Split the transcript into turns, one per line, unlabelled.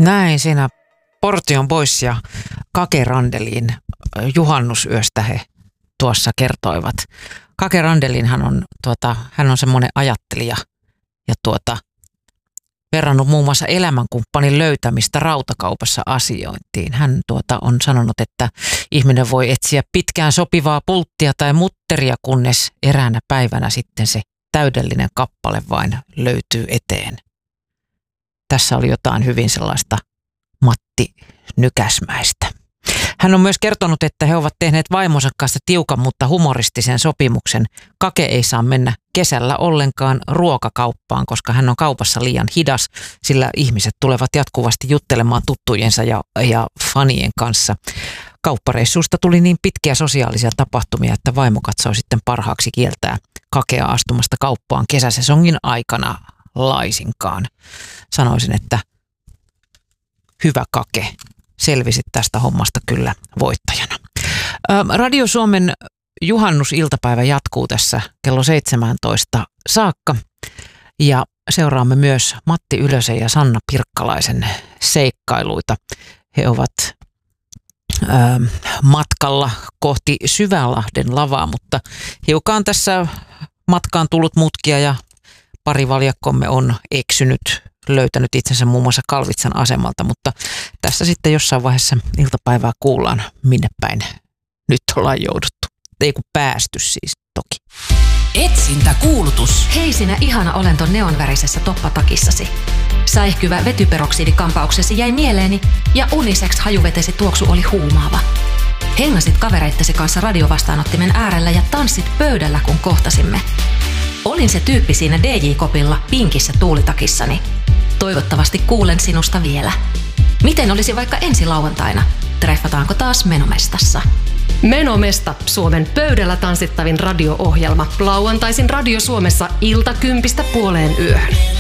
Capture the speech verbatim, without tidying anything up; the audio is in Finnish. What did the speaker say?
Näin siinä Portion Boys ja Kake Randelin juhannusyöstä he tuossa kertoivat. Kake Randelinhan on, tuota, hän on semmoinen ajattelija ja tuota, verrannut muun muassa elämänkumppanin löytämistä rautakaupassa asiointiin. Hän tuota, on sanonut, että ihminen voi etsiä pitkään sopivaa pulttia tai mutteria, kunnes eräänä päivänä sitten se täydellinen kappale vain löytyy eteen. Tässä oli jotain hyvin sellaista Matti Nykäsmäistä. Hän on myös kertonut, että he ovat tehneet vaimonsa kanssa tiukan, mutta humoristisen sopimuksen. Kake ei saa mennä kesällä ollenkaan ruokakauppaan, koska hän on kaupassa liian hidas, sillä ihmiset tulevat jatkuvasti juttelemaan tuttujensa ja, ja fanien kanssa. Kauppareissuista tuli niin pitkiä sosiaalisia tapahtumia, että vaimo katsoi sitten parhaaksi kieltää Kakea astumasta kauppaan kesäsesongin aikana laisinkaan. Sanoisin, että hyvä Kake. Selvisit tästä hommasta kyllä voittajana. Radio Suomen juhannusiltapäivä jatkuu tässä kello seitsemäntoista saakka ja seuraamme myös Matti Ylösen ja Sanna Pirkkalaisen seikkailuita. He ovat ö, matkalla kohti Syvälahden lavaa, mutta hiukan tässä matkaan tullut mutkia ja pari valjakkomme on eksynyt, löytänyt itsensä muun muassa Kalvitsan asemalta, mutta tässä sitten jossain vaiheessa iltapäivää kuullaan, minne päin nyt ollaan jouduttu. Ei kun päästy siis toki.
Etsintäkuulutus. Hei sinä ihana olento neonvärisessä toppatakissasi. Säihkyvä vetyperoksidikampauksesi jäi mieleeni ja unisex hajuvetesi tuoksu oli huumaava. Hengasit kavereittesi kanssa radiovastaanottimen äärellä ja tanssit pöydällä, kun kohtasimme. Olin se tyyppi siinä D J-kopilla pinkissä tuulitakissani. Toivottavasti kuulen sinusta vielä. Miten olisi vaikka ensi lauantaina? Treffataanko taas Menomestassa?
Menomesta, Suomen pöydällä tanssittavin radio-ohjelma. Lauantaisin Radio Suomessa ilta kympistä puoleen yöhön.